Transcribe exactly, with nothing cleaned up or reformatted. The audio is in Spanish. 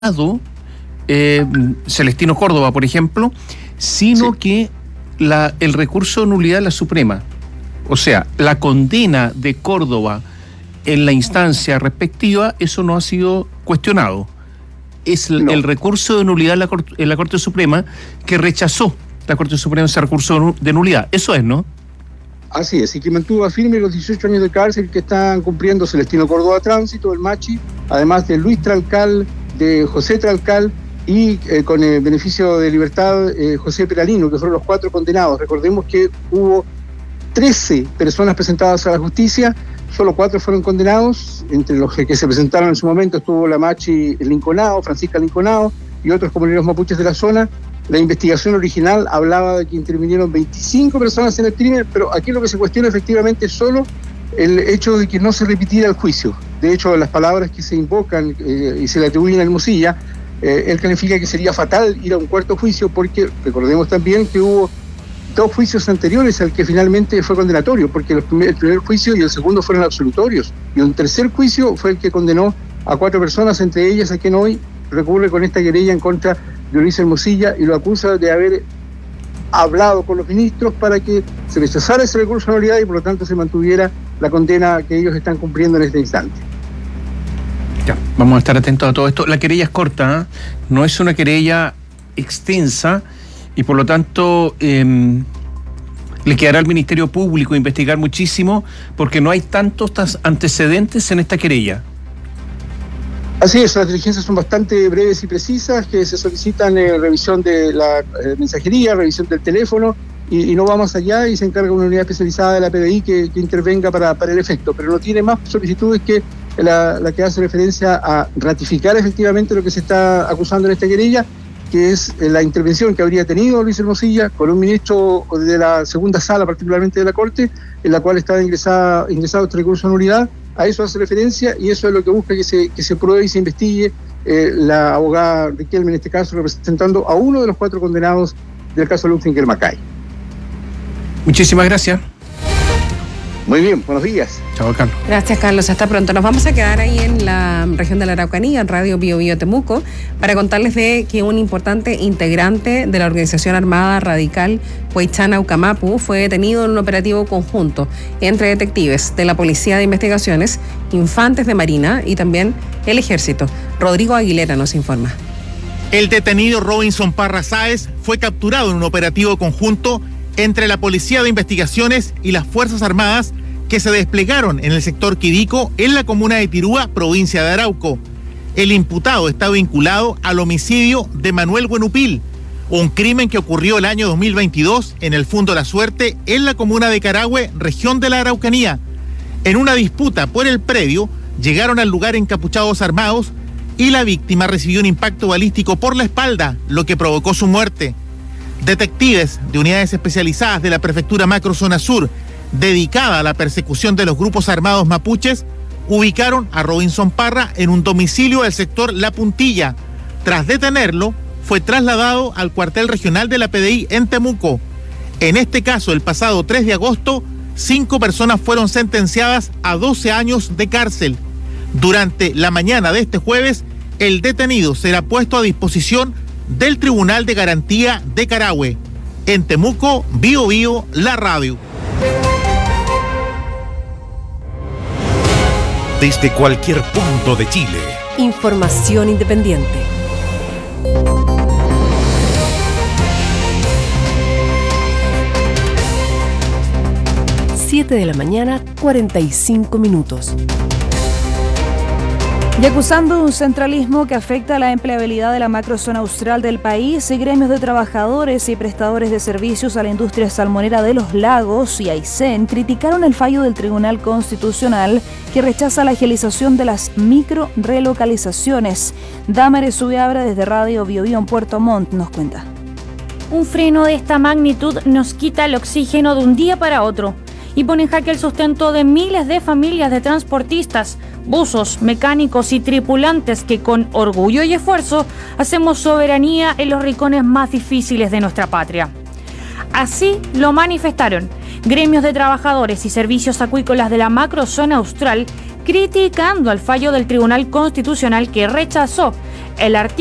eh, Celestino Córdoba, por ejemplo, sino sí. que la, el recurso de nulidad de la Suprema, o sea, la condena de Córdoba en la instancia respectiva, eso no ha sido cuestionado. Es el, no. el recurso de nulidad en la, en la Corte Suprema que rechazó la Corte Suprema ese recurso de nulidad. Eso es, ¿no? Así es, y que mantuvo firme los dieciocho años de cárcel que están cumpliendo Celestino Córdoba Tránsito, el Machi, además de Luis Tralcal, de José Tralcal y eh, con el beneficio de libertad eh, José Peralino, que fueron los cuatro condenados. Recordemos que hubo trece personas presentadas a la justicia, solo cuatro fueron condenados, entre los que se presentaron en su momento estuvo la Machi Linconao, Francisca Linconao y otros comuneros mapuches de la zona. La investigación original hablaba de que intervinieron veinticinco personas en el crimen, pero aquí lo que se cuestiona efectivamente es solo el hecho de que no se repitiera el juicio. De hecho, las palabras que se invocan eh, y se le atribuyen a Hermosilla, eh, él califica que sería fatal ir a un cuarto juicio porque recordemos también que hubo dos juicios anteriores al que finalmente fue condenatorio, porque el primer, el primer juicio y el segundo fueron absolutorios, y un tercer juicio fue el que condenó a cuatro personas, entre ellas a quien hoy recurre con esta querella en contra de Luis Hermosilla y lo acusa de haber hablado con los ministros para que se rechazara ese recurso de nulidad y por lo tanto se mantuviera la condena que ellos están cumpliendo en este instante. Ya, vamos a estar atentos a todo esto. La querella es corta, ¿eh? No es una querella extensa y por lo tanto eh, le quedará al Ministerio Público investigar muchísimo porque no hay tantos antecedentes en esta querella. Así es, las diligencias son bastante breves y precisas, que se solicitan eh, revisión de la eh, mensajería, revisión del teléfono, y, y no va más allá y se encarga una unidad especializada de la P D I que, que intervenga para, para el efecto, pero no tiene más solicitudes que la, la que hace referencia a ratificar efectivamente lo que se está acusando en esta querella, que es eh, la intervención que habría tenido Luis Hermosilla con un ministro de la segunda sala, particularmente de la Corte, en la cual estaba ingresada, ingresado este recurso de nulidad. A eso hace referencia y eso es lo que busca que se, que se pruebe y se investigue eh, la abogada Riquelme, en este caso representando a uno de los cuatro condenados del caso Luxinger Macay. Muchísimas gracias. Muy bien, buenos días. Chao, Carlos. Gracias, Carlos. Hasta pronto. Nos vamos a quedar ahí en la región de la Araucanía, en Radio Bio Bio Temuco, para contarles de que un importante integrante de la organización armada radical Huaychana Ucamapu fue detenido en un operativo conjunto entre detectives de la Policía de Investigaciones, infantes de Marina y también el Ejército. Rodrigo Aguilera nos informa. El detenido Robinson Parra Sáez fue capturado en un operativo conjunto entre la Policía de Investigaciones y las Fuerzas Armadas que se desplegaron en el sector Quidico, en la comuna de Tirúa, provincia de Arauco. El imputado está vinculado al homicidio de Manuel Buenupil, un crimen que ocurrió el año dos mil veintidós en el Fundo La Suerte, en la comuna de Carahue, región de la Araucanía. En una disputa por el predio, llegaron al lugar encapuchados armados y la víctima recibió un impacto balístico por la espalda, lo que provocó su muerte. Detectives de unidades especializadas de la Prefectura Macro Zona Sur, dedicada a la persecución de los grupos armados mapuches, ubicaron a Robinson Parra en un domicilio del sector La Puntilla. Tras detenerlo, fue trasladado al cuartel regional de la P D I en Temuco. En este caso, el pasado tres de agosto, cinco personas fueron sentenciadas a doce años de cárcel. Durante la mañana de este jueves, el detenido será puesto a disposición del Tribunal de Garantía de Carahue. En Temuco, Bio Bio, la radio. Desde cualquier punto de Chile. Información independiente. siete de la mañana, cuarenta y cinco minutos. Y acusando un centralismo que afecta a la empleabilidad de la macrozona austral del país, y gremios de trabajadores y prestadores de servicios a la industria salmonera de los lagos y Aysén criticaron el fallo del Tribunal Constitucional que rechaza la agilización de las micro relocalizaciones. Damares Subiabra desde Radio Bio Bio en Puerto Montt nos cuenta. Un freno de esta magnitud nos quita el oxígeno de un día para otro y pone en jaque el sustento de miles de familias de transportistas, buzos, mecánicos y tripulantes que con orgullo y esfuerzo hacemos soberanía en los rincones más difíciles de nuestra patria. Así lo manifestaron gremios de trabajadores y servicios acuícolas de la macrozona austral, criticando al fallo del Tribunal Constitucional que rechazó el artículo